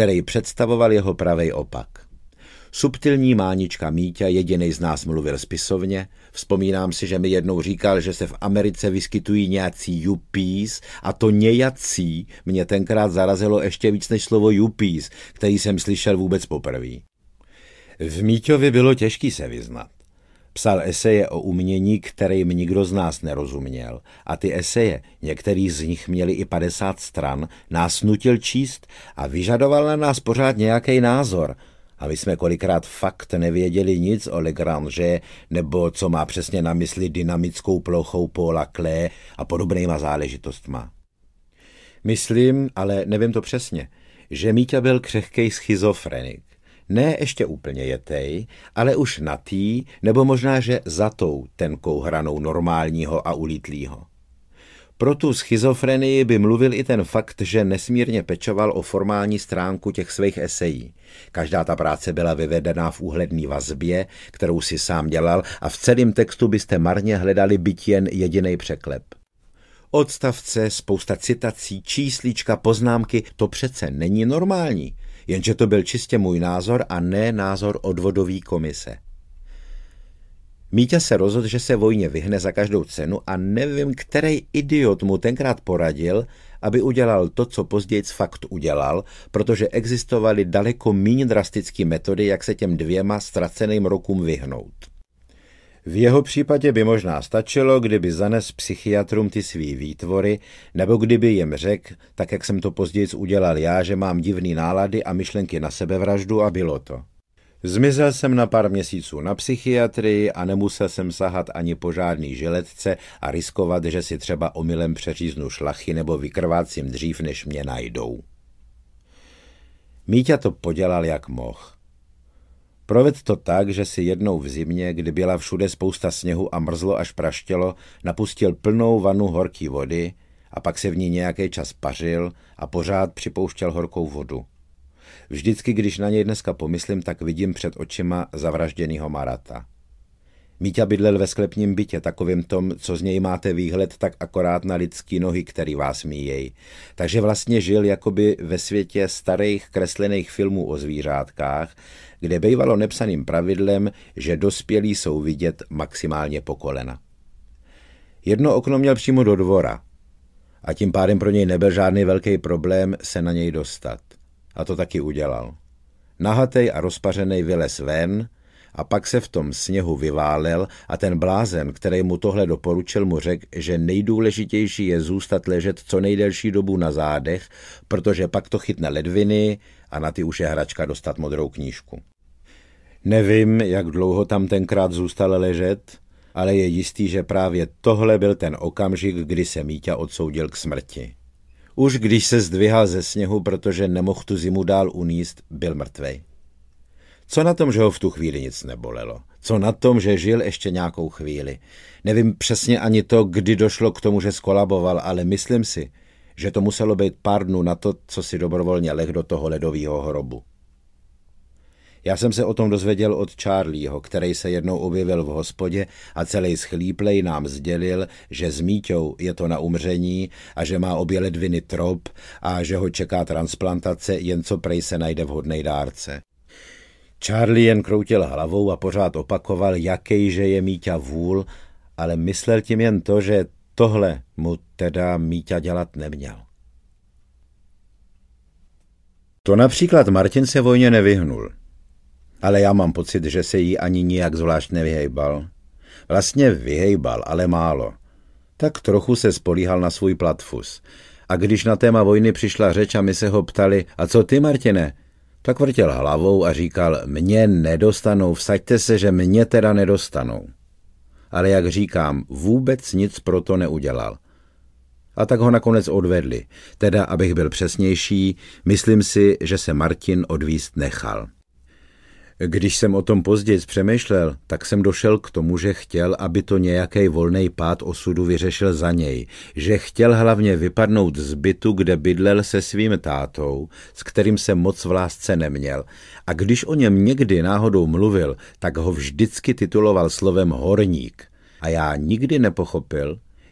který představoval jeho pravej opak. Subtilní mánička Míťa jedinej z nás mluvil spisovně. Vzpomínám si, že mi jednou říkal, že se v Americe vyskytují nějací yuppies a to nějací mě tenkrát zarazilo ještě víc než slovo yuppies, který jsem slyšel vůbec poprvé. V Míťovi bylo těžký se vyznat. Psal eseje o umění, kterým nikdo z nás nerozuměl, a ty eseje, některý z nich měli i 50 stran, nás nutil číst a vyžadoval na nás pořád nějaký názor. A my jsme kolikrát fakt nevěděli nic o Lagrange, nebo co má přesně na mysli dynamickou plochou Paula Klee a podobnýma záležitostma. Myslím, ale nevím to přesně, že Míťa byl křehkej schizofrenik. Ne ještě úplně jetej, ale už natý, nebo možná, že za tou tenkou hranou normálního a ulítlýho. Pro tu schizofrenii by mluvil i ten fakt, že nesmírně pečoval o formální stránku těch svých esejí. Každá ta práce byla vyvedená v úhledné vazbě, kterou si sám dělal, a v celém textu byste marně hledali byť jen jedinej překlep. Odstavce, spousta citací, číslíčka, poznámky, to přece není normální, jenže to byl čistě můj názor a ne názor odvodový komise. Míťa se rozhodl, že se vojně vyhne za každou cenu a nevím, který idiot mu tenkrát poradil, aby udělal to, co později fakt udělal, protože existovaly daleko méně drastické metody, jak se těm 2 ztraceným rokům vyhnout. V jeho případě by možná stačilo, kdyby zanes psychiatrům ty svý výtvory, nebo kdyby jim řekl, tak jak jsem to později udělal já, že mám divný nálady a myšlenky na sebevraždu, a bylo to. Zmizel jsem na pár měsíců na psychiatrii a nemusel jsem sahat ani po žádný žiletce a riskovat, že si třeba omylem přeříznu šlachy nebo vykrvácím dřív, než mě najdou. Míťa to podělal jak mohl. Provedl to tak, že si jednou v zimě, kdy byla všude spousta sněhu a mrzlo až praštělo, napustil plnou vanu horký vody a pak se v ní nějaký čas pařil a pořád připouštěl horkou vodu. Vždycky, když na něj dneska pomyslím, tak vidím před očima zavražděnýho Marata. Míťa bydlel ve sklepním bytě, takovým tom, co z něj máte výhled tak akorát na lidský nohy, který vás míjejí. Takže vlastně žil jakoby ve světě starých kreslených filmů o zvířátkách, kde bývalo nepsaným pravidlem, že dospělí jsou vidět maximálně po kolena. Jedno okno měl přímo do dvora a tím pádem pro něj nebyl žádný velký problém se na něj dostat. A to taky udělal. Nahatej a rozpařenej vylez ven a pak se v tom sněhu vyválel a ten blázen, který mu tohle doporučil, mu řekl, že nejdůležitější je zůstat ležet co nejdelší dobu na zádech, protože pak to chytne ledviny a na ty už je hračka dostat modrou knížku. Nevím, jak dlouho tam tenkrát zůstal ležet, ale je jistý, že právě tohle byl ten okamžik, kdy se Míťa odsoudil k smrti. Už když se zdvihal ze sněhu, protože nemohl tu zimu dál uníst, byl mrtvej. Co na tom, že ho v tu chvíli nic nebolelo? Co na tom, že žil ještě nějakou chvíli? Nevím přesně ani to, kdy došlo k tomu, že skolaboval, ale myslím si, že to muselo být pár dnů na to, co si dobrovolně leh do toho ledového hrobu. Já jsem se o tom dozvěděl od Charlieho, který se jednou objevil v hospodě a celý schlíplej nám sdělil, že s Míťou je to na umření a že má obě ledviny trop a že ho čeká transplantace, jen co prej se najde vhodnej dárce. Charlie jen kroutil hlavou a pořád opakoval, jakejže je Míťa vůl, ale myslel tím jen to, že tohle mu teda Míťa dělat neměl. To například Martin se vojně nevyhnul. Ale já mám pocit, že se jí ani nijak zvlášť nevyhejbal. Vlastně vyhejbal, ale málo. Tak trochu se spolíhal na svůj platfus. A když na téma vojny přišla řeč a my se ho ptali, a co ty, Martine? Tak vrtěl hlavou a říkal, mě nedostanou, vsaďte se, že mě teda nedostanou. Ale jak říkám, vůbec nic pro to neudělal. A tak ho nakonec odvedli. Teda, abych byl přesnější, myslím si, že se Martin odvízt nechal. Když jsem o tom později přemýšlel, tak jsem došel k tomu, že chtěl, aby to nějaký volnej pád osudu vyřešil za něj. Že chtěl hlavně vypadnout z bytu, kde bydlel se svým tátou, s kterým se moc v lásce neměl. A když o něm někdy náhodou mluvil, tak ho vždycky tituloval slovem horník. A já nikdy nepochopil,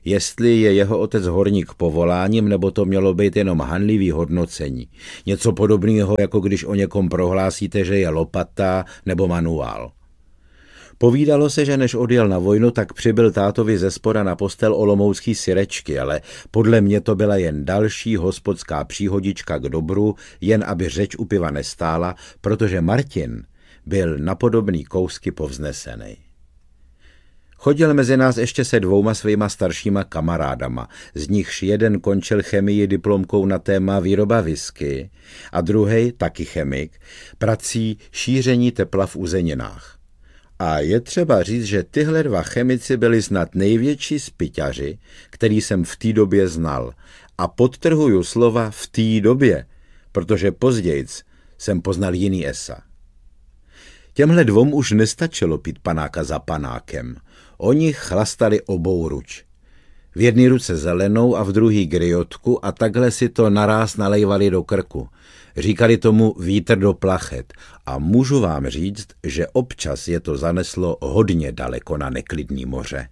jestli je jeho otec horník povoláním, nebo to mělo být jenom hanlivý hodnocení. Něco podobného, jako když o někom prohlásíte, že je lopata nebo manuál. Povídalo se, že než odjel na vojnu, tak přibyl tátovi ze spoda na postel olomoucký syrečky, ale podle mě to byla jen další hospodská příhodička k dobru, jen aby řeč u piva nestála, protože Martin byl na podobný kousky povznesený. Chodil mezi nás ještě se 2 svýma staršíma kamarádama, z nichž jeden končil chemii diplomkou na téma výroba whisky a druhej, taky chemik, prací šíření tepla v uzeninách. A je třeba říct, že tyhle 2 chemici byli snad největší spyťaři, který jsem v té době znal. A podtrhuju slova v té době, protože pozdějc jsem poznal jiný esa. Těmhle 2 už nestačilo pít panáka za panákem. Oni chlastali obouruč. V jedné ruce zelenou a v druhý griotku a takhle si to naráz nalejvali do krku. Říkali tomu vítr do plachet a můžu vám říct, že občas je to zaneslo hodně daleko na neklidný moře.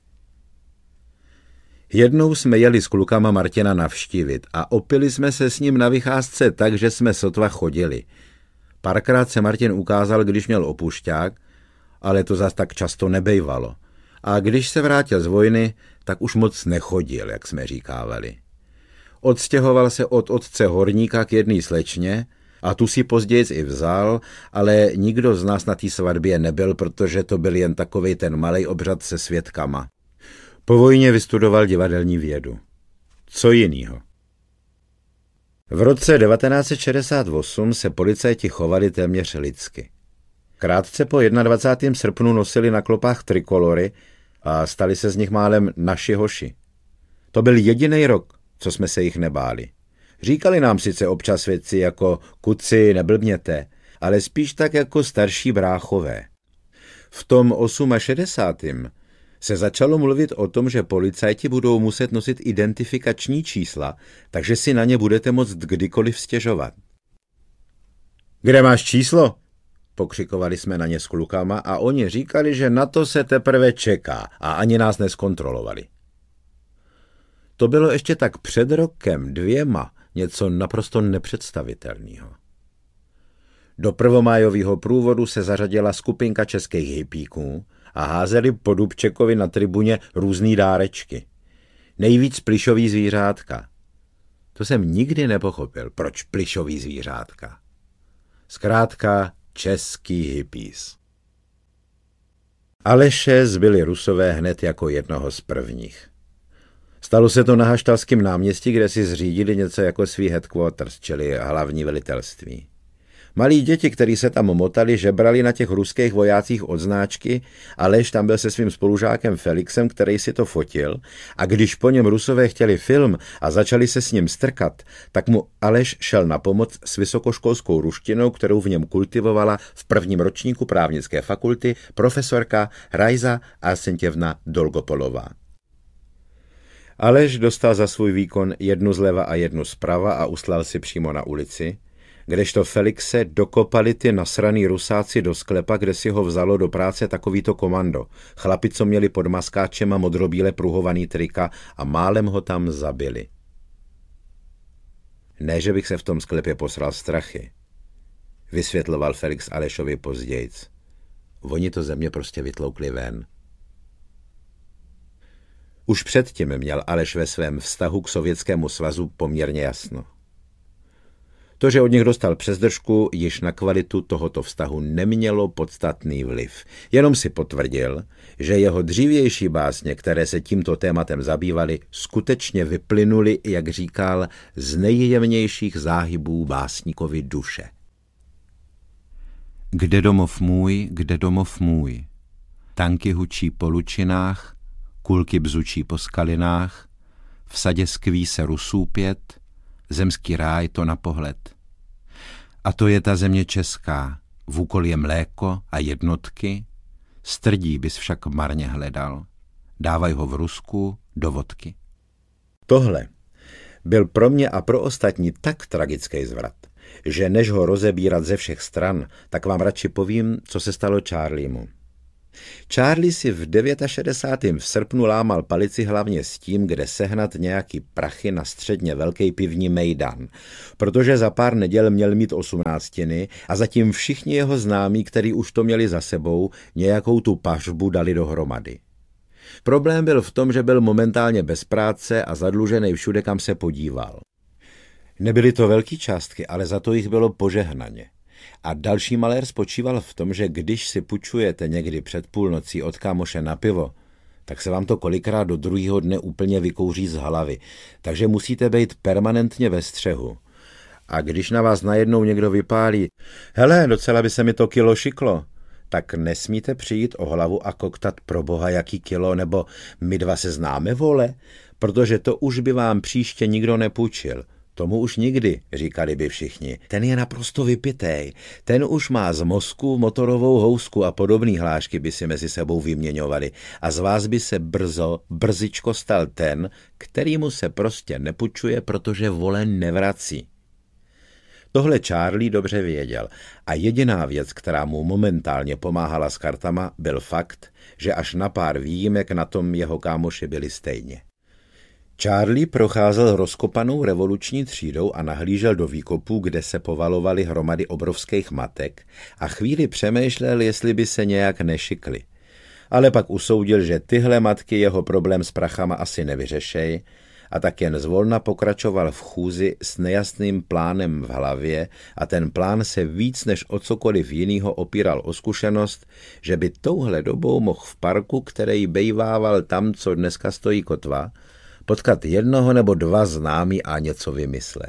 Jednou jsme jeli s klukama Martina navštívit a opili jsme se s ním na vycházce tak, že jsme sotva chodili. Párkrát se Martin ukázal, když měl opušťák, ale to zas tak často nebejvalo. A když se vrátil z vojny, tak už moc nechodil, jak jsme říkávali. Odstěhoval se od otce horníka k jedné slečně a tu si později i vzal, ale nikdo z nás na té svatbě nebyl, protože to byl jen takovej ten malej obřad se svědkama. Po vojně vystudoval divadelní vědu. Co jinýho? V roce 1968 se policajti chovali téměř lidsky. Krátce po 21. srpnu nosili na klopách trikolory a stali se z nich málem naši hoši. To byl jediný rok, co jsme se jich nebáli. Říkali nám sice občas věci jako kuci, neblbněte, ale spíš tak jako starší bráchové. V tom 68. se začalo mluvit o tom, že policajti budou muset nosit identifikační čísla, takže si na ně budete moct kdykoliv stěžovat. Kde máš číslo? Pokřikovali jsme na ně s klukama a oni říkali, že na to se teprve čeká a ani nás neskontrolovali. To bylo ještě tak před rokem, 2, něco naprosto nepředstavitelného. Do prvomájového průvodu se zařadila skupinka českých hippíků a házeli po Dubčekovi na tribuně různý dárečky. Nejvíc plyšový zvířátka. To jsem nikdy nepochopil, proč plyšový zvířátka. Zkrátka český hippies. Aleše zbyli Rusové hned jako jednoho z prvních. Stalo se to na Haštalském náměstí, kde si zřídili něco jako svý headquarters, čili hlavní velitelství. Malí děti, kteří se tam motali, žebrali na těch ruských vojácích odznáčky, Aleš tam byl se svým spolužákem Felixem, který si to fotil, a když po něm Rusové chtěli film a začali se s ním strkat, tak mu Aleš šel na pomoc s vysokoškolskou ruštinou, kterou v něm kultivovala v 1. ročníku právnické fakulty profesorka Rajza Arsentěvna Dolgopolová. Aleš dostal za svůj výkon 1 zleva a 1 zprava a uslal si přímo na ulici, kdežto Felixe dokopali ty nasraný Rusáci do sklepa, kde si ho vzalo do práce takovýto komando. Chlapi, co měli pod maskáčem a modrobíle pruhovaný trika a málem ho tam zabili. Ne, že bych se v tom sklepě posral strachy, vysvětloval Felix Alešovi pozdějc. Oni to ze mě prostě vytloukli ven. Už předtím měl Aleš ve svém vztahu k Sovětskému svazu poměrně jasno. To, že od nich dostal přezdržku, již na kvalitu tohoto vztahu nemělo podstatný vliv. Jenom si potvrdil, že jeho dřívější básně, které se tímto tématem zabývaly, skutečně vyplynuly, jak říkal, z nejjemnějších záhybů básníkovy duše. Kde domov můj, tanky hučí po lučinách, kulky bzučí po skalinách, v sadě skví se Rusů 5, zemský ráj to na pohled. A to je ta země česká, v úkol je mléko a jednotky, strdí bys však marně hledal, dávaj ho v Rusku do vodky. Tohle byl pro mě a pro ostatní tak tragický zvrat, že než ho rozebírat ze všech stran, tak vám radši povím, co se stalo Charliemu. Charlie si v 69. v srpnu lámal palici hlavně s tím, kde sehnat nějaký prachy na středně velký pivní mejdan, protože za pár neděl měl mít 18 a zatím všichni jeho známí, který už to měli za sebou, nějakou tu pařbu dali dohromady. Problém byl v tom, že byl momentálně bez práce a zadlužený všude, kam se podíval. Nebyly to velké částky, ale za to jich bylo požehnaně. A další malér spočíval v tom, že když si půjčujete někdy před půlnocí od kámoše na pivo, tak se vám to kolikrát do druhého dne úplně vykouří z hlavy, takže musíte být permanentně ve střehu. A když na vás najednou někdo vypálí, hele, docela by se mi to kilo šiklo, tak nesmíte přijít o hlavu a koktat pro boha jaký kilo, nebo my dva se známe, vole, protože to už by vám příště nikdo nepůjčil. Tomu už nikdy, říkali by všichni. Ten je naprosto vypitej. Ten už má z mozku motorovou housku a podobný hlášky by si mezi sebou vyměňovali. A z vás by se brzičko stal ten, kterýmu se prostě nepůjčuje, protože vole nevrací. Tohle Charlie dobře věděl a jediná věc, která mu momentálně pomáhala s kartama, byl fakt, že až na pár výjimek na tom jeho kámoši byli stejně. Charlie procházel rozkopanou revoluční třídou a nahlížel do výkopů, kde se povalovaly hromady obrovských matek a chvíli přemýšlel, jestli by se nějak nešikly. Ale pak usoudil, že tyhle matky jeho problém s prachama asi nevyřešej a tak jen zvolna pokračoval v chůzi s nejasným plánem v hlavě a ten plán se víc než o cokoliv jinýho opíral o zkušenost, že by touhle dobou mohl v parku, který bejvával tam, co dneska stojí kotva, potkat jednoho nebo dva známí a něco vymyslet.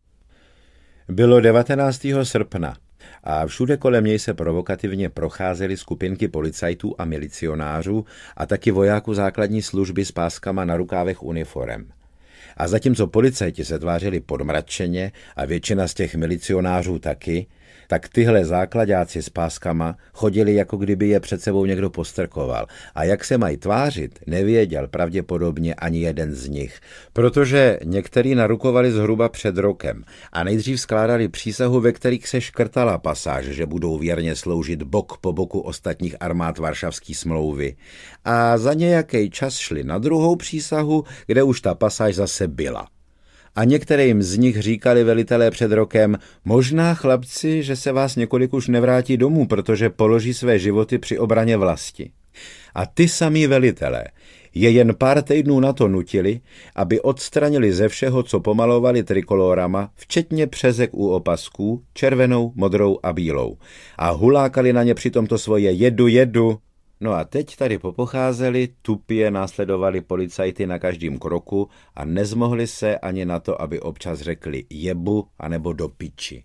Bylo 19. srpna a všude kolem něj se provokativně procházely skupinky policajtů a milicionářů a taky vojáků základní služby s páskama na rukávech uniforem. A zatímco policajti se tvářili podmračeně a většina z těch milicionářů taky, tak tyhle základáci s páskama chodili, jako kdyby je před sebou někdo postrkoval. A jak se mají tvářit, nevěděl pravděpodobně ani jeden z nich, protože některý narukovali zhruba před rokem a nejdřív skládali přísahu, ve kterých se škrtala pasáž, že budou věrně sloužit bok po boku ostatních armád Varšavské smlouvy. A za nějaký čas šli na druhou přísahu, kde už ta pasáž zase byla. A některým z nich říkali velitelé před rokem, možná chlapci, že se vás několik už nevrátí domů, protože položí své životy při obraně vlasti. A ty samí velitelé je jen pár týdnů na to nutili, aby odstranili ze všeho, co pomalovali trikolórama, včetně přezek u opasků, červenou, modrou a bílou. A hulákali na ně přitom to svoje jedu. No a teď tady popocházeli, tupě následovali policajty na každém kroku a nezmohli se ani na to, aby občas řekli jebu anebo do piči.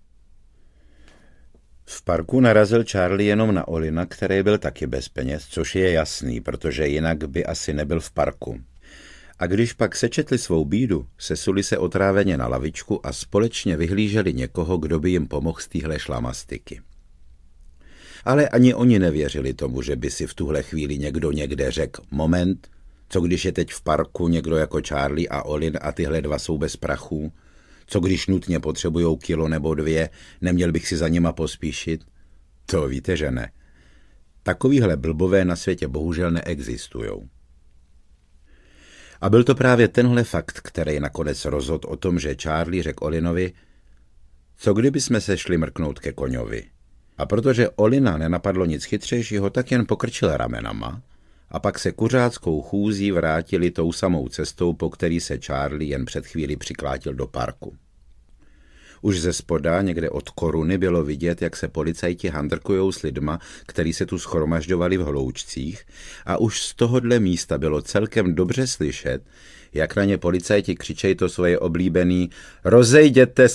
V parku narazil Charlie jenom na Olina, který byl taky bez peněz, což je jasný, protože jinak by asi nebyl v parku. A když pak sečetli svou bídu, sesuli se otráveně na lavičku a společně vyhlíželi někoho, kdo by jim pomohl z téhle šlamastiky. Ale ani oni nevěřili tomu, že by si v tuhle chvíli někdo někde řekl, moment, co když je teď v parku někdo jako Charlie a Olin a tyhle dva jsou bez prachů? Co když nutně potřebujou kilo nebo dvě, neměl bych si za nima pospíšit? To víte, že ne. Takovýhle blbové na světě bohužel neexistujou. A byl to právě tenhle fakt, který nakonec rozhodl o tom, že Charlie řekl Olinovi, co kdyby jsme se šli mrknout ke koňovi? A protože Olina nenapadlo nic chytřejšího, tak jen pokrčil ramenama a pak se kuřáckou chůzí vrátili tou samou cestou, po který se Charlie jen před chvíli přiklátil do parku. Už ze spoda, někde od Koruny, bylo vidět, jak se policajti handrkujou s lidma, který se tu shromažďovali v hloučcích, a už z tohohle místa bylo celkem dobře slyšet, jak na ně policajti křičejí to svoje oblíbený rozejděte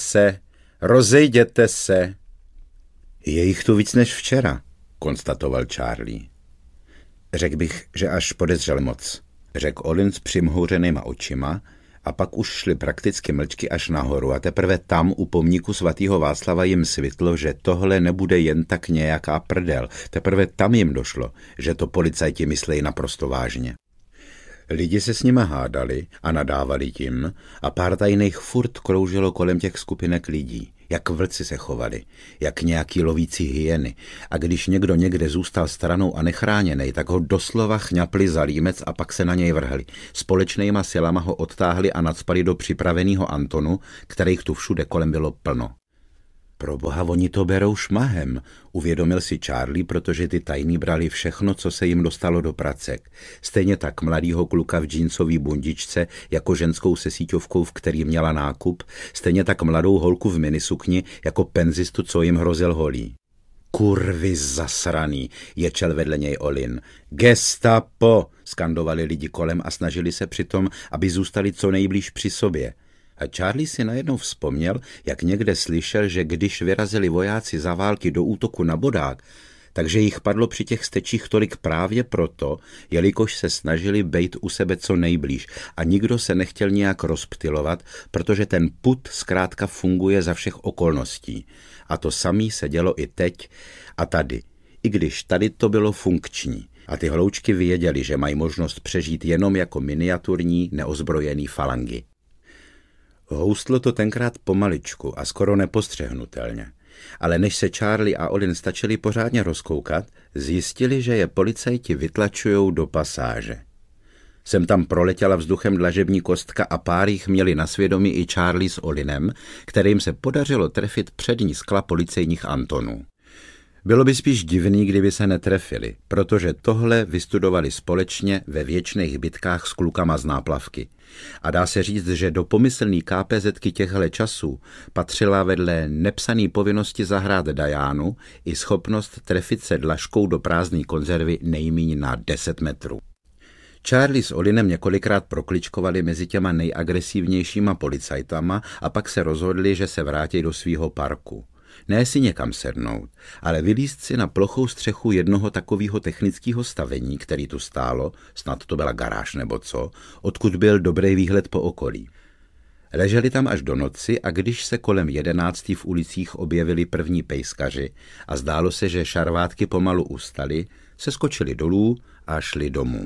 se. Je jich tu víc než včera, konstatoval Charlie. Řekl bych, že až podezřel moc, řekl Olin s přimhouřenýma očima, a pak už šli prakticky mlčky až nahoru a teprve tam u pomníku svatého Václava jim svitlo, že tohle nebude jen tak nějaká prdel. Teprve tam jim došlo, že to policajti myslejí naprosto vážně. Lidi se s nima hádali a nadávali tím a pár tajných furt kroužilo kolem těch skupinek lidí. Jak vlci se chovali, jak nějaký lovící hyeny. A když někdo někde zůstal stranou a nechráněnej, tak ho doslova chňapli za límec a pak se na něj vrhli. Společnejma silama ho odtáhli a nacpali do připraveného Antonu, kterých tu všude kolem bylo plno. Proboha, oni to berou šmahem, uvědomil si Charlie, protože ty tajní brali všechno, co se jim dostalo do pracek. Stejně tak mladýho kluka v džínsový bundičce, jako ženskou se síťovkou, v který měla nákup, stejně tak mladou holku v minisukni, jako penzistu, co jim hrozil holí. Kurvy zasraný, ječel vedle něj Olin. Gestapo, skandovali lidi kolem a snažili se přitom, aby zůstali co nejblíž při sobě. A Charlie si najednou vzpomněl, jak někde slyšel, že když vyrazili vojáci za války do útoku na bodák, takže jich padlo při těch stečích tolik právě proto, jelikož se snažili bejt u sebe co nejblíž a nikdo se nechtěl nějak rozptylovat, protože ten pud zkrátka funguje za všech okolností. A to samý se dělo i teď a tady, i když tady to bylo funkční. A ty hloučky věděli, že mají možnost přežít jenom jako miniaturní, neozbrojený falangy. Houstlo to tenkrát pomaličku a skoro nepostřehnutelně. Ale než se Charlie a Olin stačili pořádně rozkoukat, zjistili, že je policajti vytlačujou do pasáže. Sem tam proletěla vzduchem dlažební kostka a pár jich měli na svědomí i Charlie s Olinem, kterým se podařilo trefit přední skla policejních Antonů. Bylo by spíš divný, kdyby se netrefili, protože tohle vystudovali společně ve věčných bitkách s klukama z náplavky. A dá se říct, že do pomyslný KPZky těchto časů patřila vedle nepsaný povinnosti zahrát Dianu i schopnost trefit se dlažkou do prázdné konzervy nejmíň na 10 metrů. Charlie s Olinem několikrát prokličkovali mezi těma nejagresivnějšíma policajtama a pak se rozhodli, že se vrátí do svýho parku. Ne si někam sednout, ale vylízt si na plochou střechu jednoho takového technického stavení, který tu stálo, snad to byla garáž nebo co, odkud byl dobrý výhled po okolí. Leželi tam až do noci a když se kolem 11 v ulicích objevili první pejskaři a zdálo se, že šarvátky pomalu ustaly, se skočili dolů a šli domů.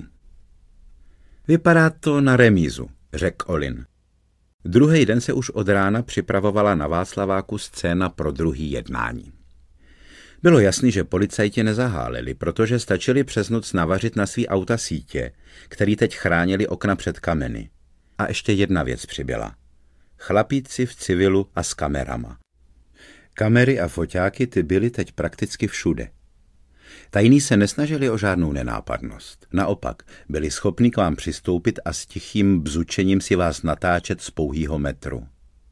Vypadá to na remízu, řekl Olin. Druhý den se už od rána připravovala na Václaváku scéna pro druhý jednání. Bylo jasný, že policajti nezaháleli, protože stačili přes noc navařit na svý auta sítě, který teď chránili okna před kameny. A ještě jedna věc přibyla. Chlapíci v civilu a s kamerama. Kamery a foťáky ty byly teď prakticky všude. Tajní se nesnažili o žádnou nenápadnost. Naopak, byli schopni k vám přistoupit a s tichým bzučením si vás natáčet z pouhýho metru.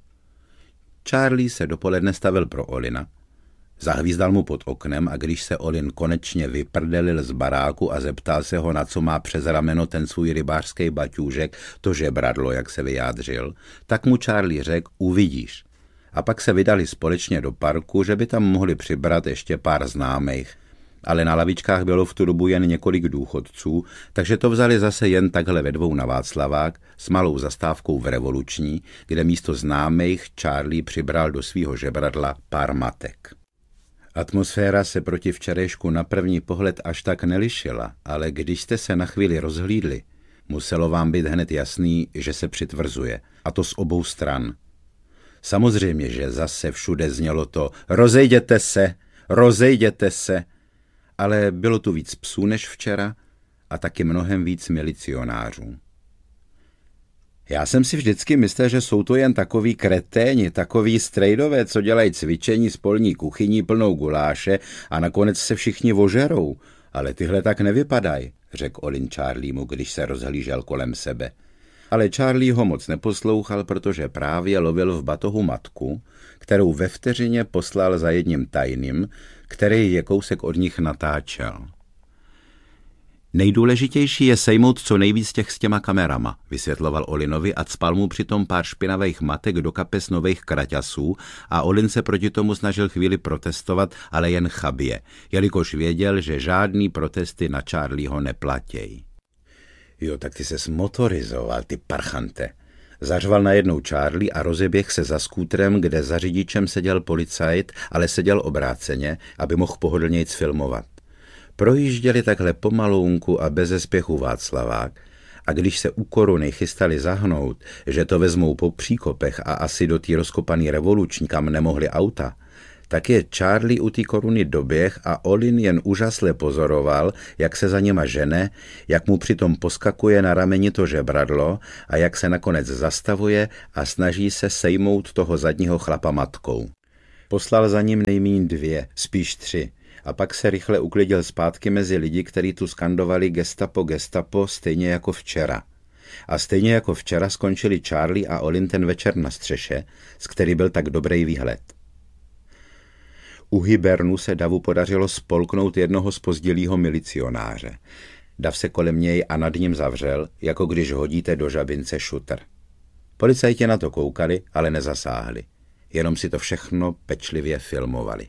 Charlie se dopoledne stavil pro Olina, zahvízdal mu pod oknem a když se Olin konečně vyprdelil z baráku a zeptal se ho, na co má přes rameno ten svůj rybářský baťůžek, to žebradlo, jak se vyjádřil, tak mu Charlie řekl, uvidíš. A pak se vydali společně do parku, že by tam mohli přibrat ještě pár známých, ale na lavičkách bylo v tu dobu jen několik důchodců, takže to vzali zase jen takhle ve dvou na Václavák s malou zastávkou v Revoluční, kde místo známých Charlie přibral do svýho žebradla pár matek. Atmosféra se proti včerejšku na první pohled až tak nelišila, ale když jste se na chvíli rozhlídli, muselo vám být hned jasný, že se přitvrzuje, a to z obou stran. Samozřejmě, že zase všude znělo to rozejděte se, ale bylo tu víc psů než včera a taky mnohem víc milicionářů. Já jsem si vždycky myslel, že jsou to jen takový kreténi, takový strejdové, co dělají cvičení s polní kuchyní plnou guláše a nakonec se všichni ožerou, ale tyhle tak nevypadají, řekl Olin Charliemu, když se rozhlížel kolem sebe. Ale Charlie ho moc neposlouchal, protože právě lovil v batohu matku, kterou ve vteřině poslal za jedním tajným, který je kousek od nich natáčel. Nejdůležitější je sejmout co nejvíc těch s těma kamerama, vysvětloval Olinovi a cpal mu přitom pár špinavých matek do kapes nových kraťasů a Olin se proti tomu snažil chvíli protestovat, ale jen chabě, jelikož věděl, že žádný protesty na Charlieho neplatěj. Jo, tak ty ses motorizoval, ty parchante. Zařval najednou Charlie a rozeběh se za skútrem, kde za řidičem seděl policajt, ale seděl obráceně, aby mohl pohodlnějc filmovat. Projížděli takhle pomalounku a beze spěchu Václavák A když se u Koruny chystali zahnout, že to vezmou po příkopech a asi do té rozkopaný Revoluční, kam nemohli auta, tak je Charlie u té Koruny doběh a Olin jen úžasle pozoroval, jak se za něma žene, jak mu přitom poskakuje na rameni to žebradlo a jak se nakonec zastavuje a snaží se sejmout toho zadního chlapa matkou. Poslal za ním nejmíň 2, spíš 3, a pak se rychle uklidil zpátky mezi lidi, kteří tu skandovali gestapo, gestapo, stejně jako včera. A stejně jako včera skončili Charlie a Olin ten večer na střeše, z který byl tak dobrý výhled. U Hibernu se Davu podařilo spolknout jednoho zpozdilýho milicionáře. Dav se kolem něj a nad ním zavřel, jako když hodíte do žabince šutr. Policajti na to koukali, ale nezasáhli. Jenom si to všechno pečlivě filmovali.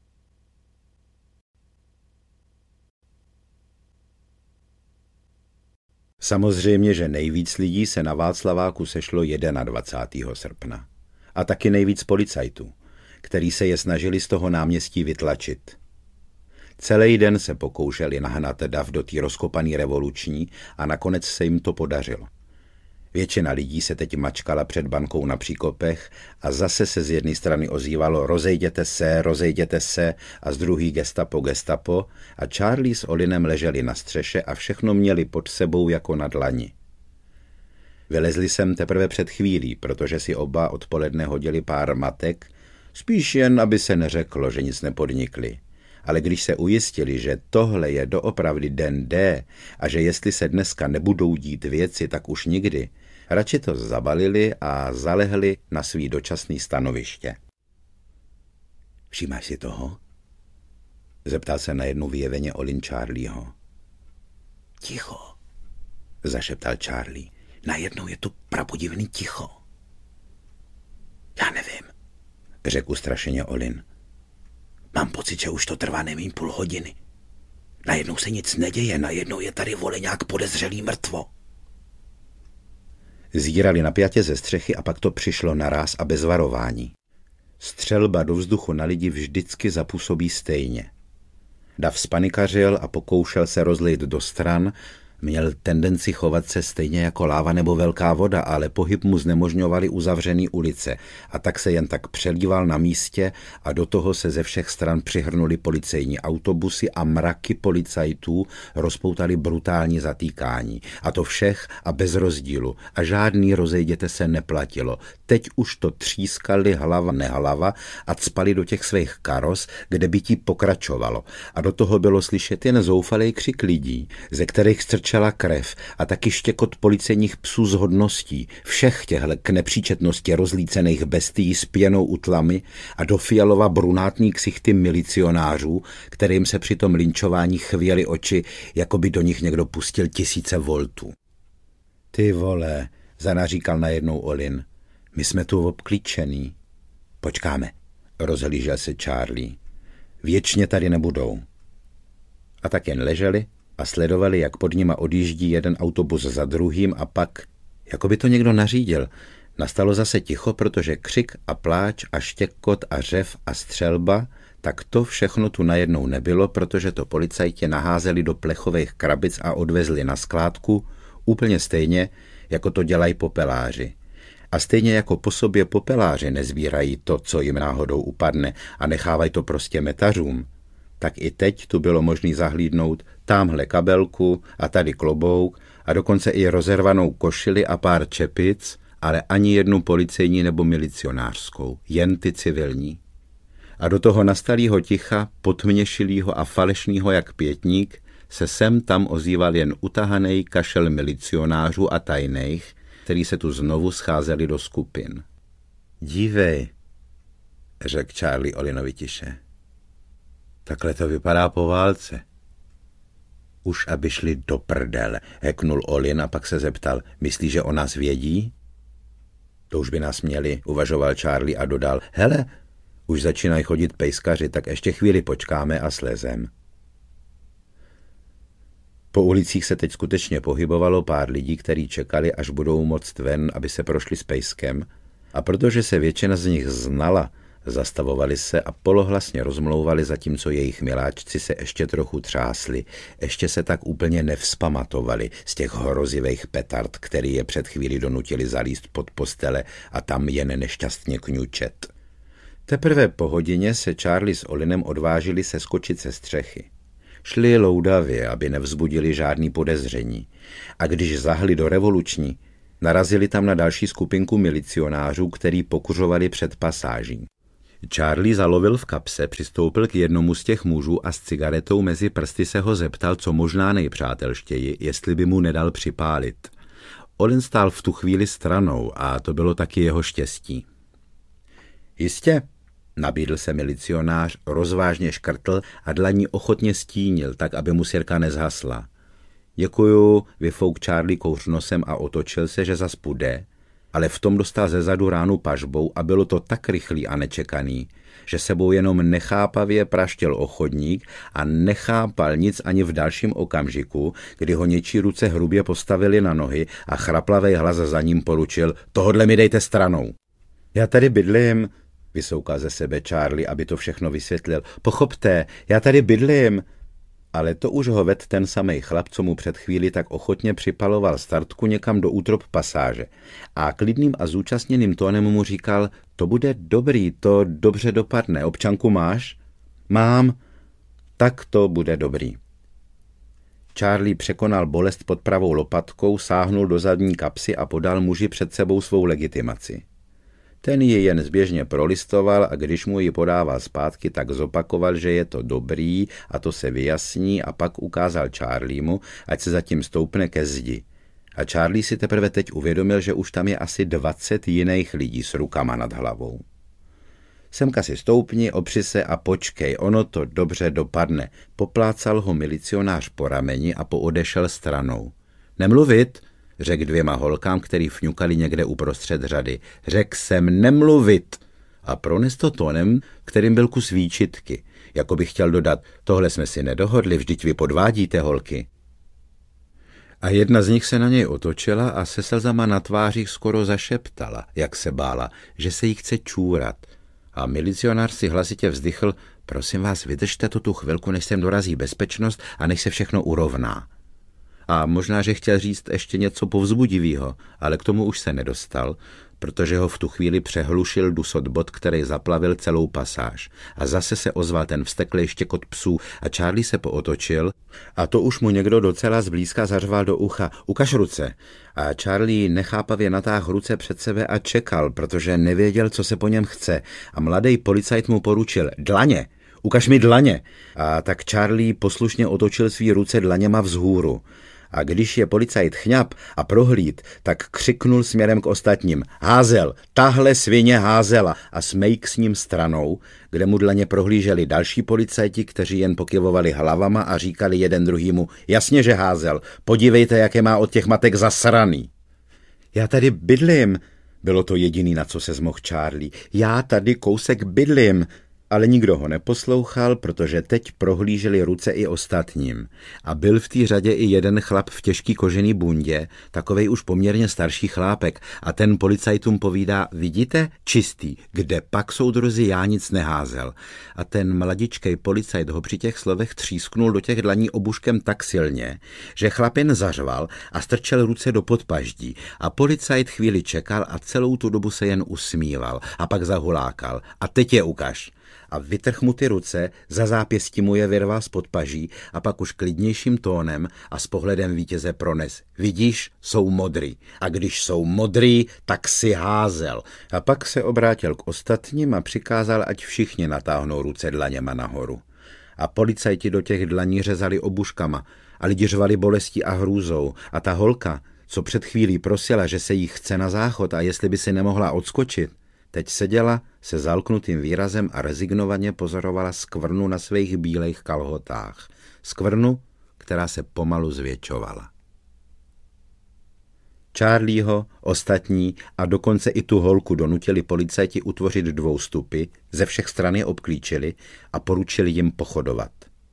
Samozřejmě, že nejvíc lidí se na Václaváku sešlo 21. srpna. A taky nejvíc policajtů, který se je snažili z toho náměstí vytlačit. Celý den se pokoušeli nahnat dav do té rozkopaný Revoluční a nakonec se jim to podařilo. Většina lidí se teď mačkala před bankou na příkopech a zase se z jedné strany ozývalo rozejděte se a z druhý gestapo, gestapo a Charlie s Olinem leželi na střeše a všechno měli pod sebou jako na dlani. Vylezli sem teprve před chvílí, protože si oba odpoledne hodili pár matek, spíš jen, aby se neřeklo, že nic nepodnikli. Ale když se ujistili, že tohle je doopravdy den D a že jestli se dneska nebudou dít věci, tak už nikdy, radši to zabalili a zalehli na svý dočasný stanoviště. Všimáš si toho? Zeptal se najednou vyjeveně Olin Charlieho. Ticho, zašeptal Charlie. Najednou je tu prapodivný ticho. Já nevím, řekl ustrašeně Olin. Mám pocit, že už to trvá nejméně půl hodiny. Najednou se nic neděje, najednou je tady voleňák podezřelý mrtvo. Zírali napjatě ze střechy a pak to přišlo naráz a bez varování. Střelba do vzduchu na lidi vždycky zapůsobí stejně. Dav spanikařil a pokoušel se rozlejt do stran, měl tendenci chovat se stejně jako láva nebo velká voda, ale pohyb mu znemožňovaly uzavřený ulice a tak se jen tak přelíval na místě a do toho se ze všech stran přihrnuli policejní autobusy a mraky policajtů rozpoutali brutální zatýkání. A to všech a bez rozdílu a žádný rozejděte se neplatilo. Teď už to třískali hlava nehlava a cpali do těch svých karos, kde by ti pokračovalo. A do toho bylo slyšet jen zoufalý křik lidí, ze kterých strčela krev a taky štěkot policejních psů z hodností, všech těchhle k nepříčetnosti rozlícených bestií s pěnou u tlamy a do fialova brunátní ksichty milicionářů, kterým se při tom linčování chvěly oči, jako by do nich někdo pustil 1000 voltů. Ty vole, zanaříkal najednou Olin, my jsme tu obklíčený. Počkáme, rozhlížel se Charlie. Věčně tady nebudou. A tak jen leželi a sledovali, jak pod nima odjíždí jeden autobus za druhým a pak, jako by to někdo nařídil, nastalo zase ticho, protože křik a pláč a štěkot a řev a střelba, tak to všechno tu najednou nebylo, protože to policajti naházeli do plechových krabic a odvezli na skládku, úplně stejně, jako to dělají popeláři. A stejně jako po sobě popeláři nezbírají to, co jim náhodou upadne a nechávají to prostě metařům, tak i teď tu bylo možné zahlídnout támhle kabelku a tady klobouk a dokonce i rozervanou košili a pár čepic, ale ani jednu policejní nebo milicionářskou, jen ty civilní. A do toho nastalýho ticha, potměšilýho a falešnýho jak pětník, se sem tam ozýval jen utahanej kašel milicionářů a tajných, který se tu znovu scházeli do skupin. Dívej, řekl Charlie Olinovi tiše. Takhle to vypadá po válce. Už aby šli do prdele, heknul Olin a pak se zeptal, myslíš, že o nás vědí? To už by nás měli, uvažoval Charlie a dodal, hele, už začínají chodit pejskaři, tak ještě chvíli počkáme a slezem. Po ulicích se teď skutečně pohybovalo pár lidí, kteří čekali, až budou moct ven, aby se prošli s pejskem, a protože se většina z nich znala Zastavovali se a polohlasně rozmlouvali, zatímco jejich miláčci se ještě trochu třásli. Ještě se tak úplně nevzpamatovali z těch hrozivých petard, který je před chvílí donutili zalízt pod postele a tam jen nešťastně kňučet. Teprve po hodině se Charlie s Olinem odvážili se skočit ze střechy. Šli loudavě, aby nevzbudili žádný podezření. A když zahli do revoluční, narazili tam na další skupinku milicionářů, který pokuřovali před pasáží. Charlie zalovil v kapse, přistoupil k jednomu z těch mužů a s cigaretou mezi prsty se ho zeptal, co možná nejpřátelštěji, jestli by mu nedal připálit. Olin stál v tu chvíli stranou a to bylo taky jeho štěstí. Jistě, nabídl se milicionář, rozvážně škrtl a dlaní ochotně stínil, tak aby mu sirka nezhasla. Děkuju, vyfouk Charlie kouř nosem a otočil se, že zas půjde, ale v tom dostal zezadu ránu pažbou a bylo to tak rychlý a nečekaný, že sebou jenom nechápavě praštěl o chodník a nechápal nic ani v dalším okamžiku, kdy ho něčí ruce hrubě postavili na nohy a chraplavej hlas za ním poručil: tohodle mi dejte stranou. Já tady bydlím, vysoukal ze sebe Charlie, aby to všechno vysvětlil. Pochopte, já tady bydlím. Ale to už ho vedl ten samej chlap, co mu před chvíli tak ochotně připaloval startku někam do útrop pasáže. A klidným a zúčastněným tónem mu říkal: to bude dobrý, to dobře dopadne. Občanku máš? Mám. Tak to bude dobrý. Charlie překonal bolest pod pravou lopatkou, sáhnul do zadní kapsy a podal muži před sebou svou legitimaci. Ten ji jen zběžně prolistoval a když mu ji podával zpátky, tak zopakoval, že je to dobrý a to se vyjasní a pak ukázal Charliemu, ať se zatím stoupne ke zdi. A Charlie si teprve teď uvědomil, že už tam je asi 20 jiných lidí s rukama nad hlavou. Semka si stoupni, opři se a počkej, ono to dobře dopadne. Poplácal ho milicionář po rameni a poodešel stranou. Nemluvit, řekl 2 holkám, který fňukali někde uprostřed řady. Řekl jsem nemluvit. A prones to tónem, kterým byl kus výčitky. Jako by chtěl dodat, tohle jsme si nedohodli, vždyť vy podvádíte, holky. A jedna z nich se na něj otočila a se slzama na tvářích skoro zašeptala, jak se bála, že se jí chce čůrat. A milicionář si hlasitě vzdychl: prosím vás, vydržte to tu chvilku, než sem dorazí bezpečnost a než se všechno urovná. A možná, že chtěl říct ještě něco povzbudivého, ale k tomu už se nedostal, protože ho v tu chvíli přehlušil dusot bod, který zaplavil celou pasáž. A zase se ozval ten vzteklej štěkot psů a Charlie se pootočil a to už mu někdo docela zblízka zařval do ucha: ukaž ruce. A Charlie nechápavě natáhl ruce před sebe a čekal, protože nevěděl, co se po něm chce. A mladý policajt mu poručil: dlaně, ukaž mi dlaně. A tak Charlie poslušně otočil svý ruce dlaněma vzhůru. A když je policajt chňap a prohlíd, tak křiknul směrem k ostatním: házel, tahle svině házela, a smejk s ním stranou, kde mu dlaně prohlíželi další policajti, kteří jen pokyvovali hlavama a říkali jeden druhýmu: jasně, že házel, podívejte, jak je má od těch matek zasraný. Já tady bydlím, bylo to jediný, na co se zmohl Charlie. Já tady kousek bydlím. Ale nikdo ho neposlouchal, protože teď prohlíželi ruce i ostatním. A byl v té řadě i jeden chlap v těžký kožený bundě, takovej už poměrně starší chlápek, a ten policajtům povídá: vidíte, čistý, kde pak, soudruzi, já nic neházel. A ten mladičkej policajt ho při těch slovech třísknul do těch dlaní obuškem tak silně, že chlap jen zařval a strčel ruce do podpaždí. A policajt chvíli čekal a celou tu dobu se jen usmíval a pak zahulákal: a teď je ukaž. A vytrhl mu ty ruce, za zápěstí mu je vyrval z podpaží a pak už klidnějším tónem a s pohledem vítěze prones: vidíš, jsou modrý. A když jsou modrý, tak si házel. A pak se obrátil k ostatním a přikázal, ať všichni natáhnou ruce dlaněma nahoru. A policajti do těch dlaní řezali obuškama a lidi řvali bolestí a hrůzou. A ta holka, co před chvílí prosila, že se jí chce na záchod a jestli by si nemohla odskočit, teď seděla se zalknutým výrazem a rezignovaně pozorovala skvrnu na svých bílejch kalhotách. Skvrnu, která se pomalu zvětšovala. Charlieho, ostatní a dokonce i tu holku donutili policajti utvořit 2 stupy, ze všech stran je obklíčili a poručili jim pochodovat.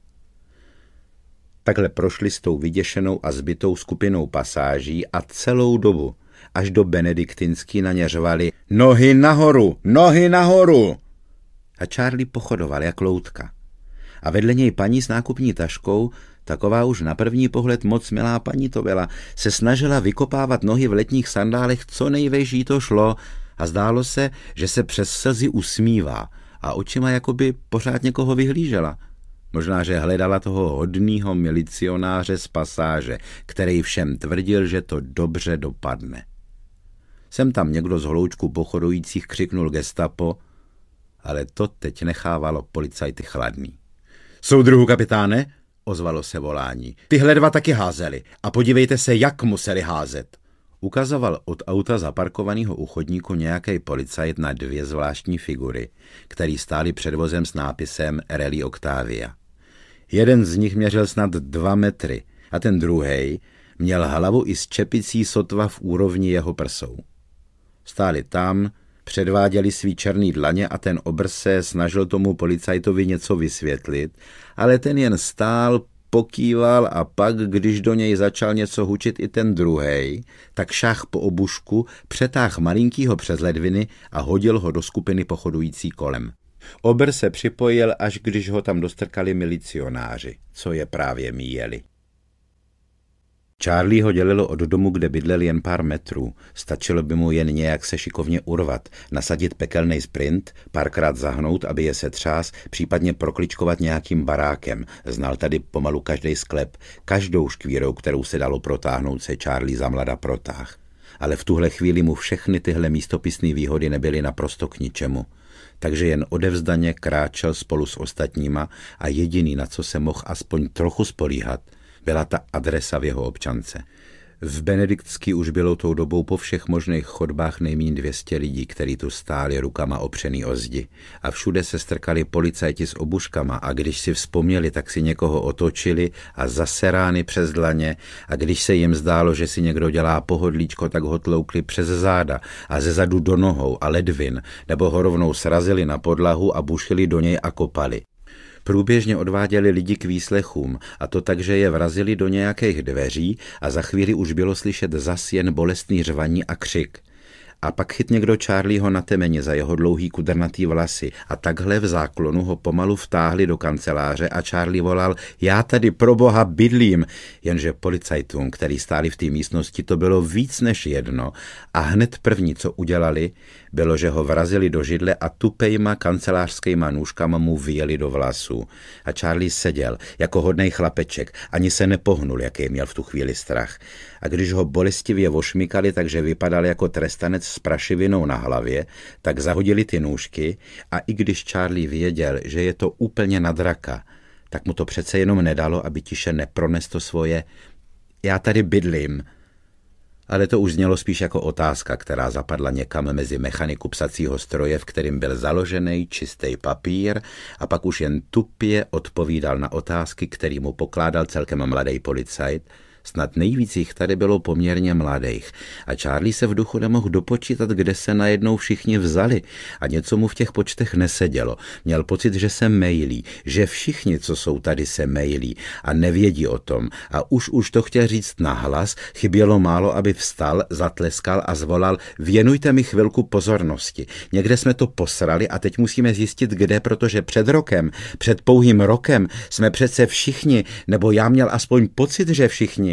Takhle prošli s tou vyděšenou a zbytou skupinou pasáží a celou dobu, až do Benediktinský, na ně řvali: nohy nahoru, nohy nahoru! A Charlie pochodoval jak loutka. A vedle něj paní s nákupní taškou, taková už na první pohled moc milá paní to byla, se snažila vykopávat nohy v letních sandálech, co nejvejš jí to šlo, a zdálo se, že se přes slzy usmívá a očima jakoby pořád někoho vyhlížela. Možná, že hledala toho hodnýho milicionáře z pasáže, který všem tvrdil, že to dobře dopadne. Sem tam někdo z hloučku pochodujících křiknul gestapo, ale to teď nechávalo policajty chladný. Soudruhu kapitáne, ozvalo se volání. Tyhle dva taky házeli a podívejte se, jak museli házet. Ukazoval od auta zaparkovaného u chodníku nějaký policajt na dvě zvláštní figury, který stály před vozem s nápisem Rally Octavia. Jeden z nich měřil snad 2 metry a ten druhej měl hlavu i s čepicí sotva v úrovni jeho prsou. Stáli tam, předváděli svý černý dlaně a ten obr se snažil tomu policajtovi něco vysvětlit, ale ten jen stál, pokýval a pak, když do něj začal něco hučit i ten druhej, tak šáh po obušku, přetáhl malinkýho přes ledviny a hodil ho do skupiny pochodující kolem. Obr se připojil, až když ho tam dostrkali milicionáři, co je právě míjeli. Charlie ho dělilo od domu, kde bydlel, jen pár metrů. Stačilo by mu jen nějak se šikovně urvat, nasadit pekelný sprint, párkrát zahnout, aby je setřás, případně prokličkovat nějakým barákem. Znal tady pomalu každý sklep, každou škvírou, kterou se dalo protáhnout, se Charlie zamlada protáh. Ale v tuhle chvíli mu všechny tyhle místopisné výhody nebyly naprosto k ničemu. Takže jen odevzdaně kráčel spolu s ostatníma a jediný, na co se mohl aspoň trochu spolíhat, byla ta adresa v jeho občance. V Benediktský už bylo tou dobou po všech možných chodbách nejméně 200 lidí, kteří tu stáli rukama opřený o zdi. A všude se strkali policajti s obuškama a když si vzpomněli, tak si někoho otočili a zase rány přes dlaně a když se jim zdálo, že si někdo dělá pohodlíčko, tak ho tloukli přes záda a ze zadu do nohou a ledvin, nebo ho rovnou srazili na podlahu a bušili do něj a kopali. Průběžně odváděli lidi k výslechům, a to tak, že je vrazili do nějakých dveří a za chvíli už bylo slyšet zas jen bolestný řvaní a křik. A pak chyt někdo Charlieho na temeně za jeho dlouhý kudrnatý vlasy a takhle v záklonu ho pomalu vtáhli do kanceláře a Charlie volal: já tady pro boha bydlím, jenže policajtům, který stáli v té místnosti, to bylo víc než jedno a hned první, co udělali, bylo, že ho vrazili do židle a tupejma kancelářskýma nůžkama mu vyjeli do vlasů. A Charlie seděl jako hodnej chlapeček, ani se nepohnul, jaký měl v tu chvíli strach. A když ho bolestivě vošmykali, takže vypadal jako trestanec s prašivinou na hlavě, tak zahodili ty nůžky a i když Charlie věděl, že je to úplně na draka, tak mu to přece jenom nedalo, aby tiše neprones to svoje já tady bydlím. Ale to už znělo spíš jako otázka, která zapadla někam mezi mechaniku psacího stroje, v kterým byl založený čistý papír, a pak už jen tupě odpovídal na otázky, který mu pokládal celkem mladý policajt. Snad nejvíc jich tady bylo poměrně mladých a Charlie se v duchu nemohl dopočítat, kde se najednou všichni vzali a něco mu v těch počtech nesedělo. Měl pocit, že se mejlí, že všichni, co jsou tady, se mejlí a nevědí o tom a už to chtěl říct nahlas, chybělo málo, aby vstal, zatleskal a zvolal: věnujte mi chvilku pozornosti. Někde jsme to posrali a teď musíme zjistit, kde, protože před pouhým rokem jsme přece všichni, nebo já měl aspoň pocit, že všichni.